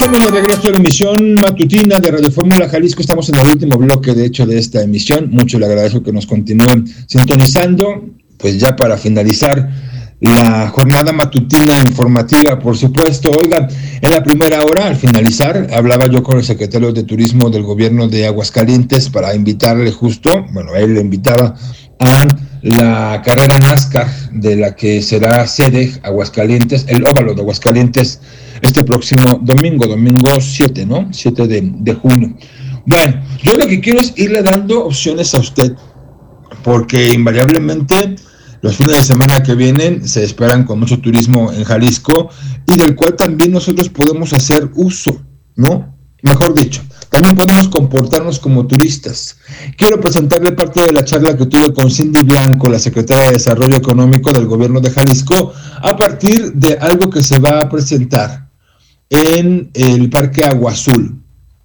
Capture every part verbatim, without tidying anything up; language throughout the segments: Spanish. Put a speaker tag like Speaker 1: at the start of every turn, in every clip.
Speaker 1: Estamos de regreso a la emisión matutina de Radio Fórmula Jalisco. Estamos en el último bloque, de hecho, de esta emisión. Mucho le agradezco que nos continúen sintonizando. Pues ya para finalizar la jornada matutina informativa, por supuesto. Oigan, en la primera hora, al finalizar, hablaba yo con el secretario de Turismo del gobierno de Aguascalientes para invitarle justo, bueno, él le invitaba a la carrera NASCAR, de la que será sede Aguascalientes, el óvalo de Aguascalientes, este próximo domingo, domingo siete, ¿no? siete de, de junio. Bueno, yo lo que quiero es irle dando opciones a usted, porque invariablemente los fines de semana que vienen se esperan con mucho turismo en Jalisco y del cual también nosotros podemos hacer uso, ¿no? Mejor dicho, también podemos comportarnos como turistas. Quiero presentarle parte de la charla que tuve con Cindy Blanco, la secretaria de Desarrollo Económico del Gobierno de Jalisco, a partir de algo que se va a presentar en el Parque Agua Azul.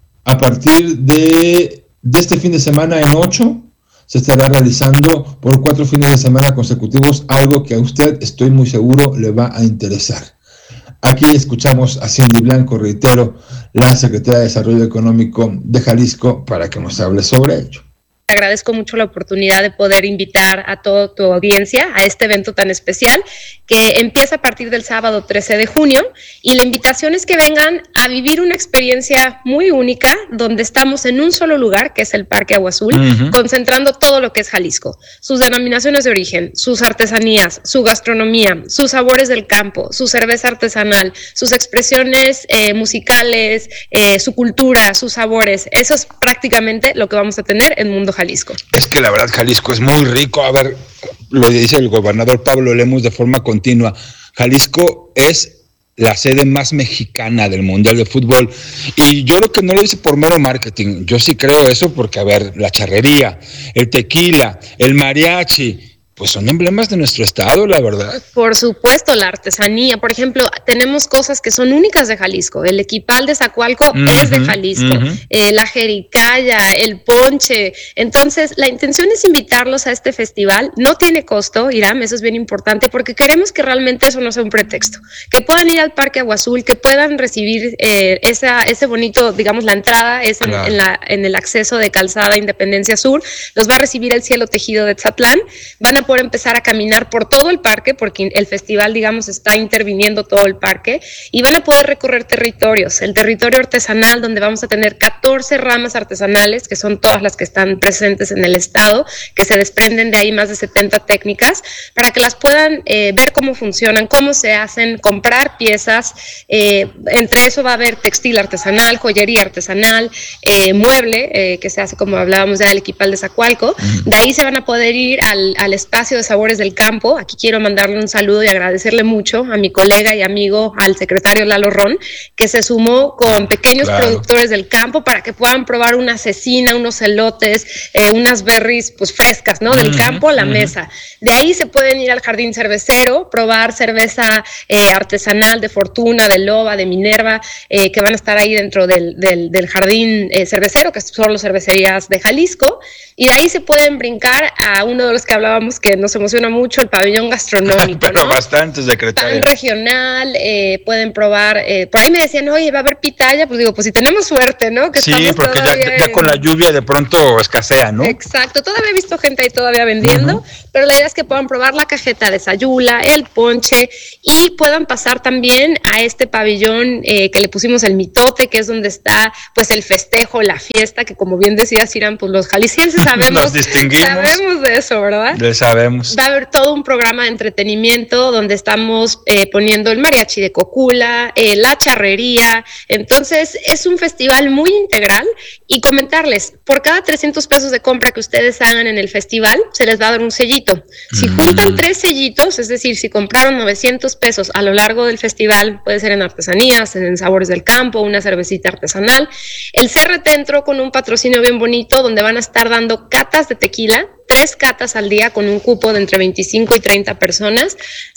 Speaker 1: A partir de, de este fin de semana, en ocho, se estará realizando por cuatro fines de semana consecutivos algo que a usted, estoy muy seguro, le va a interesar. Aquí escuchamos a Cindy Blanco, reitero, la secretaria de Desarrollo Económico de Jalisco, para que nos hable sobre ello.
Speaker 2: Te agradezco mucho la oportunidad de poder invitar a toda tu audiencia a este evento tan especial que empieza a partir del sábado trece de junio, y la invitación es que vengan a vivir una experiencia muy única donde estamos en un solo lugar, que es el Parque Agua Azul, uh-huh. concentrando todo lo que es Jalisco, sus denominaciones de origen, sus artesanías, su gastronomía, sus sabores del campo, su cerveza artesanal, sus expresiones eh, musicales, eh, su cultura, sus sabores. Eso es prácticamente lo que vamos a tener en Mundo Jalisco.
Speaker 1: Es que la verdad Jalisco es muy rico. A ver, lo dice el gobernador Pablo Lemus de forma continua. Jalisco es la sede más mexicana del Mundial de Fútbol. Y yo creo que no lo dice por mero marketing. Yo sí creo eso porque, a ver, la charrería, el tequila, el mariachi, pues son emblemas de nuestro estado, la verdad.
Speaker 2: Por supuesto, la artesanía. Por ejemplo, tenemos cosas que son únicas de Jalisco. El equipal de Zacualco uh-huh, es de Jalisco. Uh-huh. Eh, la jericaya, el ponche. Entonces, la intención es invitarlos a este festival. No tiene costo, Iram, eso es bien importante, porque queremos que realmente eso no sea un pretexto. Que puedan ir al Parque Agua Azul, que puedan recibir eh, esa, ese bonito, digamos, la entrada es en, claro. en, la, en el acceso de Calzada Independencia Sur. Los va a recibir el Cielo Tejido de Tzatlán. Van a poder empezar a caminar por todo el parque, porque el festival, digamos, está interviniendo todo el parque, y van a poder recorrer territorios, el territorio artesanal, donde vamos a tener catorce ramas artesanales, que son todas las que están presentes en el estado, que se desprenden de ahí más de setenta técnicas, para que las puedan eh, ver cómo funcionan, cómo se hacen, comprar piezas. Eh, entre eso va a haber textil artesanal, joyería artesanal, eh, mueble, eh, que se hace, como hablábamos ya, del equipal de Zacualco. De ahí se van a poder ir al, al espacio de Sabores del Campo. Aquí quiero mandarle un saludo y agradecerle mucho a mi colega y amigo, al secretario Lalo Ron, que se sumó con pequeños claro. productores del campo para que puedan probar una cecina, unos elotes, eh, unas berries pues frescas, ¿no? Del uh-huh, campo a la uh-huh. mesa. De ahí se pueden ir al jardín cervecero, probar cerveza eh, artesanal de Fortuna, de Loba, de Minerva, eh, que van a estar ahí dentro del, del, del jardín eh, cervecero, que son las cervecerías de Jalisco. Y de ahí se pueden brincar a uno de los que hablábamos que nos emociona mucho, el pabellón gastronómico.
Speaker 1: Pero
Speaker 2: ¿no?
Speaker 1: bastante, secretaria.
Speaker 2: Pan regional, eh, pueden probar. Eh, por ahí me decían, oye, va a haber pitaya. Pues digo, pues si tenemos suerte, ¿no? Que
Speaker 1: sí, porque ya, ya con la lluvia de pronto escasea, ¿no?
Speaker 2: Exacto. Todavía he visto gente ahí todavía vendiendo, uh-huh. pero la idea es que puedan probar la cajeta de sayula, el ponche, y puedan pasar también a este pabellón eh, que le pusimos el mitote, que es donde está pues el festejo, la fiesta, que como bien decías, Irán, pues los jaliscienses sabemos,
Speaker 1: nos distinguimos.
Speaker 2: Sabemos de eso, ¿verdad?
Speaker 1: Le sabemos.
Speaker 2: Va a haber todo un programa de entretenimiento donde estamos eh, poniendo el mariachi de Cocula, eh, la charrería. Entonces, es un festival muy integral. Y comentarles, por cada trescientos pesos de compra que ustedes hagan en el festival, se les va a dar un sellito. Si juntan tres sellitos, es decir, si compraron novecientos pesos a lo largo del festival, puede ser en artesanías, en Sabores del Campo, una cervecita artesanal. El C R T entró con un patrocinio bien bonito donde van a estar dando catas de tequila, tres catas al día con un cupo de entre veinticinco y treinta personas.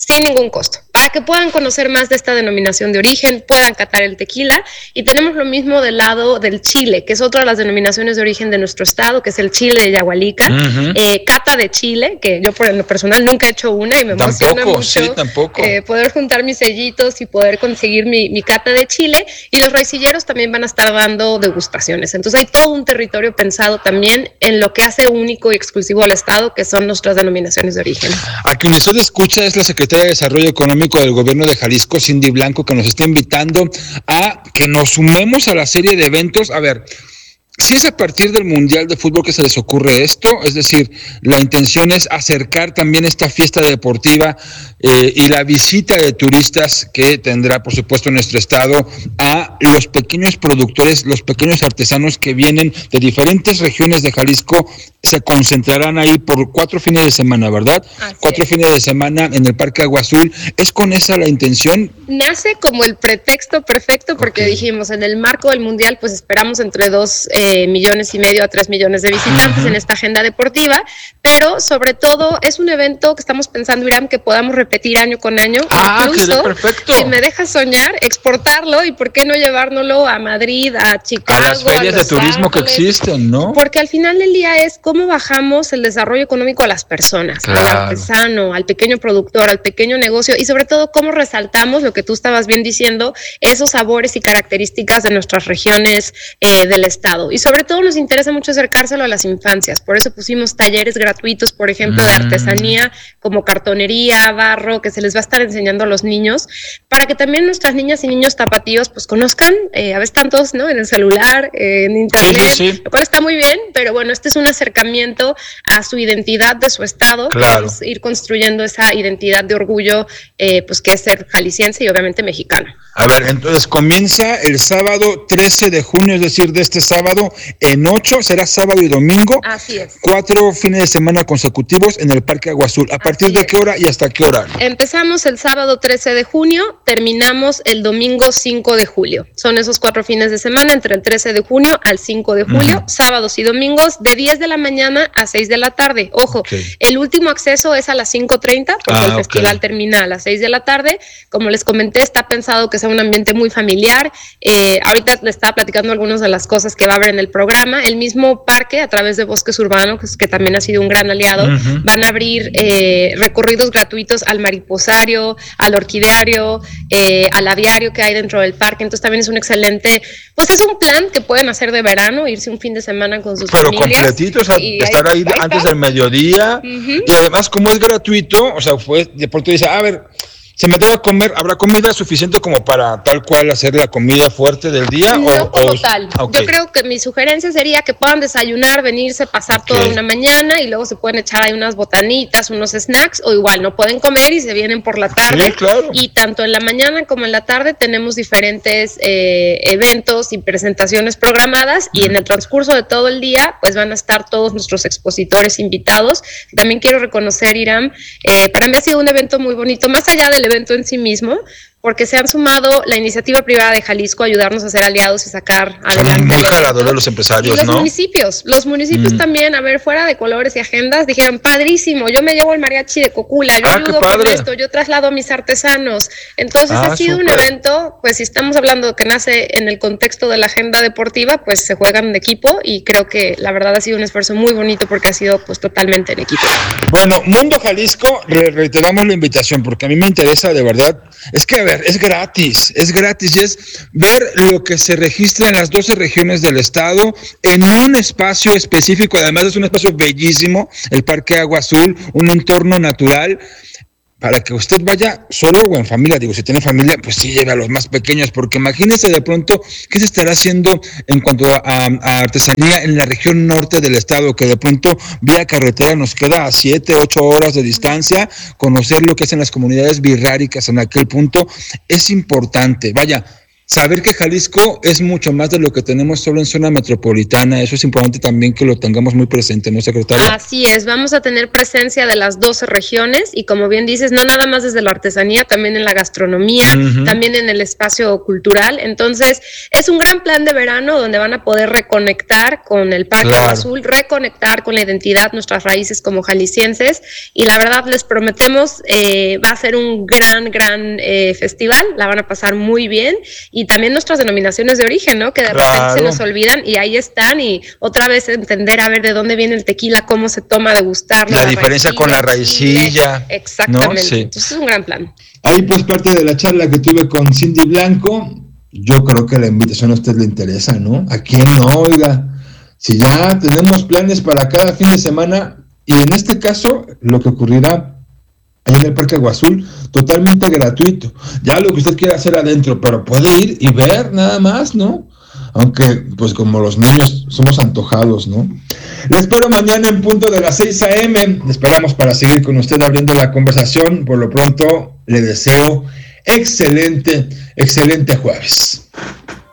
Speaker 2: sin ningún costo, para que puedan conocer más de esta denominación de origen, puedan catar el tequila. Y tenemos lo mismo del lado del chile, que es otra de las denominaciones de origen de nuestro estado, que es el chile de Yagualica. Uh-huh. eh, cata de chile, que yo por lo personal nunca he hecho una y me
Speaker 1: tampoco,
Speaker 2: emociona mucho
Speaker 1: sí, tampoco.
Speaker 2: Eh, poder juntar mis sellitos y poder conseguir mi, mi cata de chile. Y los raicilleros también van a estar dando degustaciones. Entonces hay todo un territorio pensado también en lo que hace único y exclusivo al estado, que son nuestras denominaciones de origen.
Speaker 1: A quien usted escucha es la secretaria de Desarrollo Económico del Gobierno de Jalisco, Cindy Blanco, que nos está invitando a que nos sumemos a la serie de eventos. A ver, si es a partir del Mundial de Fútbol que se les ocurre esto, es decir, la intención es acercar también esta fiesta deportiva eh, y la visita de turistas que tendrá, por supuesto, nuestro estado a los pequeños productores, los pequeños artesanos que vienen de diferentes regiones de Jalisco, se concentrarán ahí por cuatro fines de semana, ¿verdad? Así cuatro es. fines de semana en el Parque Agua Azul. ¿Es con esa la intención?
Speaker 2: Nace como el pretexto perfecto porque okay. dijimos, en el marco del Mundial, pues esperamos entre dos eh, millones y medio a tres millones de visitantes uh-huh. en esta agenda deportiva, pero sobre todo es un evento que estamos pensando, Iram, que podamos repetir año con año,
Speaker 1: ah,
Speaker 2: incluso,
Speaker 1: perfecto.
Speaker 2: si me dejas soñar, exportarlo y por qué no llevárnoslo a Madrid, a Chicago,
Speaker 1: a las ferias
Speaker 2: a
Speaker 1: de turismo Ángeles, que existen, ¿no?
Speaker 2: Porque al final del día es cómo bajamos el desarrollo económico a las personas, claro. al artesano, al pequeño productor, al pequeño negocio y sobre todo cómo resaltamos lo que tú estabas bien diciendo, esos sabores y características de nuestras regiones eh, del estado. Y sobre todo nos interesa mucho acercárselo a las infancias, por eso pusimos talleres gratuitos, por ejemplo, mm. de artesanía como cartonería, barro, que se les va a estar enseñando a los niños, para que también nuestras niñas y niños tapatíos pues conozcan, eh, a veces tantos, ¿no? En el celular, eh, en internet, sí, sí. lo cual está muy bien, pero bueno, este es un acercamiento a su identidad de su estado,
Speaker 1: claro.
Speaker 2: Vamos a ir construyendo esa identidad de orgullo, eh, pues que es ser jalisciense y obviamente mexicano.
Speaker 1: A ver, entonces comienza el sábado trece de junio, es decir, de este sábado en ocho, será sábado y domingo.
Speaker 2: Así es.
Speaker 1: Cuatro fines de semana consecutivos en el Parque Agua Azul. ¿A partir Así de qué hora y hasta qué hora?
Speaker 2: Empezamos el sábado trece de junio, terminamos el domingo cinco de julio. Son esos cuatro fines de semana, entre el trece de junio al cinco de julio, uh-huh. sábados y domingos, de diez de la mañana a seis de la tarde. Ojo, okay. el último acceso es a las cinco treinta, porque ah, el festival okay. termina a las seis de la tarde. Como les comenté, está pensado que sea un ambiente muy familiar. Eh, ahorita les estaba platicando algunas de las cosas que va a haber en el programa. El mismo parque, a través de Bosques Urbanos, que, que también ha sido un gran aliado, uh-huh. van a abrir eh, recorridos gratuitos al mariposario, al orquideario, eh, al aviario que hay dentro del parque. Entonces también es un excelente, pues es un plan que pueden hacer de verano, irse un fin de semana con sus
Speaker 1: Pero
Speaker 2: familias.
Speaker 1: Pero completito, o sea, y estar ahí, ahí, ahí antes del mediodía. Uh-huh. Y además, como es gratuito, o sea, fue, de pronto dice, a ver, ¿se me debe comer? ¿Habrá comida suficiente como para tal cual hacer la comida fuerte del día?
Speaker 2: No
Speaker 1: o,
Speaker 2: como
Speaker 1: o,
Speaker 2: tal. Okay. Yo creo que mi sugerencia sería que puedan desayunar, venirse, pasar okay. toda una mañana y luego se pueden echar ahí unas botanitas, unos snacks, o igual no pueden comer y se vienen por la tarde.
Speaker 1: Sí, claro.
Speaker 2: Y tanto en la mañana como en la tarde tenemos diferentes eh, eventos y presentaciones programadas mm. y en el transcurso de todo el día pues van a estar todos nuestros expositores invitados. También quiero reconocer, Iram, eh, para mí ha sido un evento muy bonito, más allá del evento en sí mismo, porque se han sumado la iniciativa privada de Jalisco a ayudarnos a ser aliados y sacar adelante.
Speaker 1: Son muy jaladores los empresarios,
Speaker 2: y los
Speaker 1: ¿no?
Speaker 2: municipios, los municipios mm. también, a ver, fuera de colores y agendas, dijeron, padrísimo, yo me llevo el mariachi de Cocula, yo
Speaker 1: ah,
Speaker 2: ayudo con esto, yo traslado a mis artesanos. Entonces ah, ha sido super. un evento, pues si estamos hablando de que nace en el contexto de la agenda deportiva, pues se juegan de equipo y creo que la verdad ha sido un esfuerzo muy bonito porque ha sido pues totalmente en equipo.
Speaker 1: Bueno, Mundo Jalisco, re- reiteramos la invitación porque a mí me interesa de verdad, es que a ver, es gratis, es gratis y es ver lo que se registra en las doce regiones del estado en un espacio específico, además es un espacio bellísimo, el Parque Agua Azul, un entorno natural, para que usted vaya solo o en familia. Digo, si tiene familia, pues sí, lleve a los más pequeños, porque imagínese de pronto qué se estará haciendo en cuanto a, a artesanía en la región norte del estado, que de pronto vía carretera nos queda a siete, ocho horas de distancia. Conocer lo que hacen las comunidades birráricas en aquel punto es importante. Vaya, saber que Jalisco es mucho más de lo que tenemos solo en zona metropolitana. Eso es importante también que lo tengamos muy presente, ¿no, secretaria?
Speaker 2: Así es, vamos a tener presencia de las doce regiones y como bien dices, no nada más desde la artesanía, también en la gastronomía, uh-huh. también en el espacio cultural. Entonces, es un gran plan de verano donde van a poder reconectar con el Parque claro. Azul, reconectar con la identidad, nuestras raíces como jaliscienses, y la verdad les prometemos, eh, va a ser un gran, gran eh, festival, la van a pasar muy bien, y también nuestras denominaciones de origen, ¿no? Que de claro. repente se nos olvidan y ahí están, y otra vez entender a ver de dónde viene el tequila, cómo se toma, degustarlo.
Speaker 1: La, la diferencia con la raicilla.
Speaker 2: Exactamente, ¿no? Sí. Entonces es un gran plan.
Speaker 1: Ahí pues parte de la charla que tuve con Cindy Blanco, yo creo que la invitación a usted le interesa, ¿no? ¿A quién no? Oiga, si ya tenemos planes para cada fin de semana, y en este caso, lo que ocurrirá ahí en el Parque Agua Azul, totalmente gratuito. Ya lo que usted quiera hacer adentro, pero puede ir y ver nada más, ¿no? Aunque, pues como los niños somos antojados, ¿no? Le espero mañana en punto de las seis a.m. Le esperamos para seguir con usted abriendo la conversación. Por lo pronto, le deseo excelente, excelente jueves.